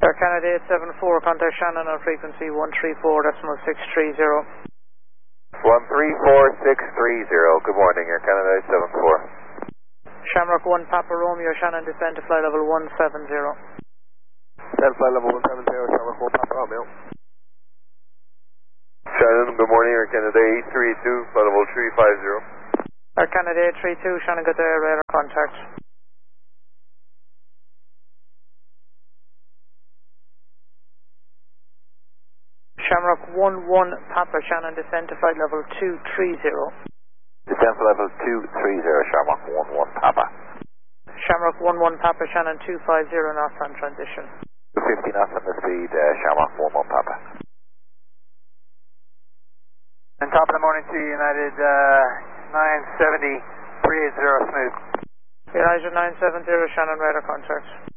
Air Canada 874, contact Shannon on frequency 134.630. 134.630. Good morning, Air Canada 874. Shamrock 1 Papa Romeo, Shannon descend to flight level 170. Descend flight level 170, Shamrock 1 Papa Romeo. Shannon, good morning, Air Canada 832, flight level 350. Air Canada 832, Shannon got their radar contact. Shamrock 11 Papa, Shannon descend to flight level 230. Descend to level 230, Shamrock 11 Papa. Shamrock 11 Papa, Shannon 250 knots on transition. 250 knots on the speed, Shamrock 11 Papa. And top of the morning to United 970, 380 smooth. United 970, Shannon radar contact.